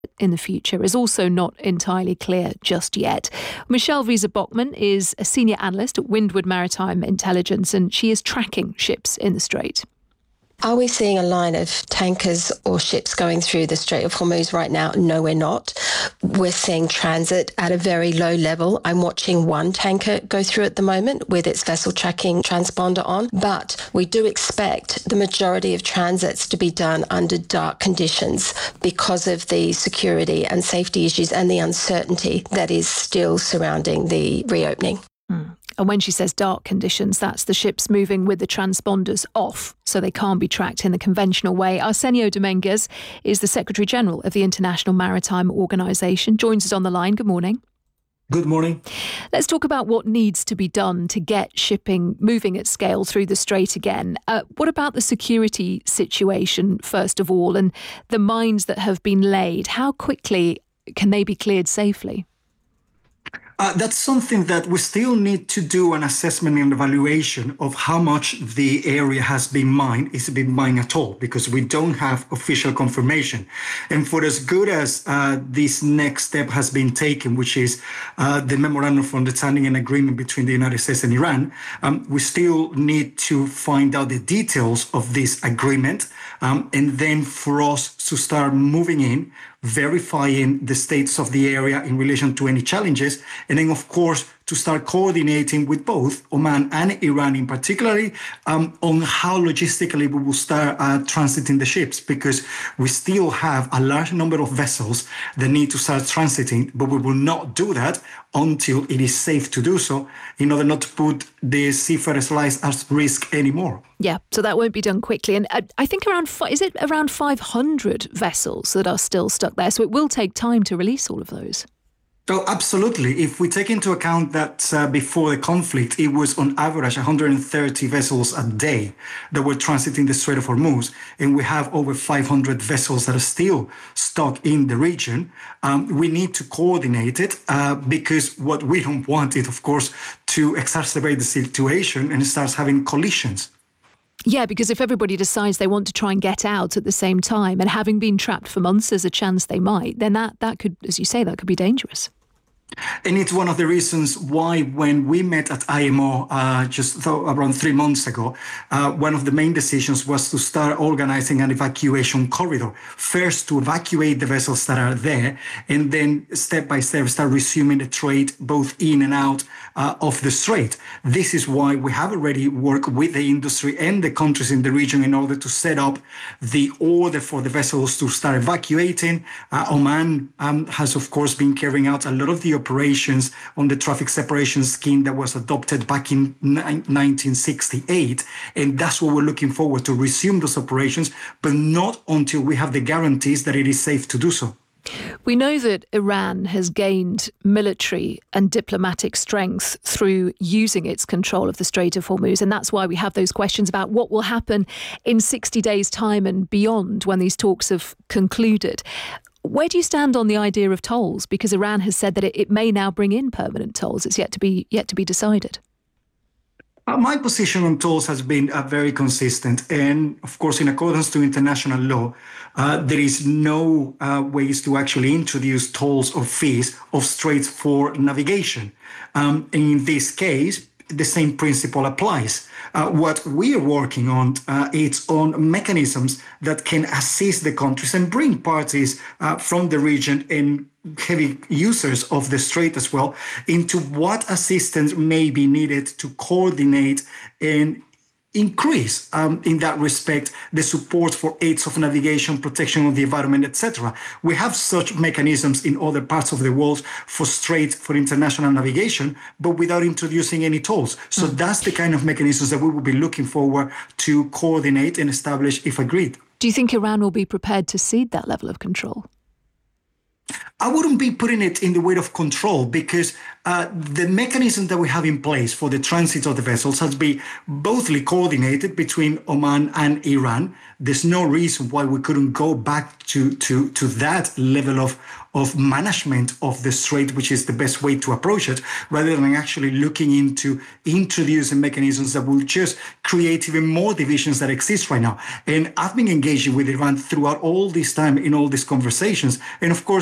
in the future is also not entirely clear just yet. Michelle Wiese-Bachmann is a senior analyst at Windward Maritime Intelligence, and she is tracking ships in the Strait. Are we seeing a line of tankers or ships going through the Strait of Hormuz right now? No, we're not. We're seeing transit at a very low level. I'm watching one tanker go through at the moment with its vessel tracking transponder on, but we do expect the majority of transits to be done under dark conditions because of the security and safety issues and the uncertainty that is still surrounding the reopening. And when she says dark conditions, that's the ships moving with the transponders off, so they can't be tracked in the conventional way. Arsenio Dominguez is the Secretary General of the International Maritime Organization, joins us on the line. Good morning. Good morning. Let's talk about what needs to be done to get shipping moving at scale through the Strait again. What about the security situation, first of all, and the mines that have been laid? How quickly can they be cleared safely? That's something that we still need to do an assessment and evaluation of how much the area has been mined. Is it been mined at all? Because we don't have official confirmation. And for as good as this next step has been taken, which is the Memorandum of Understanding and Agreement between the United States and Iran, we still need to find out the details of this agreement. And then for us to start moving in, verifying the states of the area in relation to any challenges, and then, of course, to start coordinating with both Oman and Iran in particularly on how logistically we will start transiting the ships, because we still have a large number of vessels that need to start transiting, but we will not do that until it is safe to do so, in order not to put the seafarers' lives at risk anymore. Yeah, so that won't be done quickly. And I think around 500 vessels that are still stuck there? So it will take time to release all of those. Oh, absolutely. If we take into account that before the conflict, it was on average 130 vessels a day that were transiting the Strait of Hormuz, and we have over 500 vessels that are still stuck in the region, we need to coordinate it because what we don't want is, of course, to exacerbate the situation and start having collisions. Yeah, because if everybody decides they want to try and get out at the same time, and having been trapped for months, there's a chance they might, then that could, as you say, that could be dangerous. And it's one of the reasons why when we met at IMO around 3 months ago, one of the main decisions was to start organizing an evacuation corridor. First, to evacuate the vessels that are there, and then step by step start resuming the trade both in and out of the Strait. This is why we have already worked with the industry and the countries in the region in order to set up the order for the vessels to start evacuating. Oman has, of course, been carrying out a lot of the operations on the traffic separation scheme that was adopted back in 1968. And that's what we're looking forward to, resume those operations, but not until we have the guarantees that it is safe to do so. We know that Iran has gained military and diplomatic strength through using its control of the Strait of Hormuz, and that's why we have those questions about what will happen in 60 days' time and beyond when these talks have concluded. Where do you stand on the idea of tolls? Because Iran has said that it may now bring in permanent tolls. It's yet to be decided. My position on tolls has been very consistent. And of course, in accordance to international law, there is no ways to actually introduce tolls or fees of straits for navigation. In this case, the same principle applies. What we are working on is on mechanisms that can assist the countries and bring parties from the region and heavy users of the Strait as well into what assistance may be needed to coordinate and increase, in that respect, the support for aids of navigation, protection of the environment, etc. We have such mechanisms in other parts of the world for international navigation, but without introducing any tolls. So that's the kind of mechanisms that we will be looking forward to coordinate and establish if agreed. Do you think Iran will be prepared to cede that level of control? I wouldn't be putting it in the way of control, because the mechanism that we have in place for the transit of the vessels has been bothly coordinated between Oman and Iran. There's no reason why we couldn't go back to that level of management of the strait, which is the best way to approach it, rather than actually looking into introducing mechanisms that will just create even more divisions that exist right now. And I've been engaging with Iran throughout all this time in all these conversations. And of course,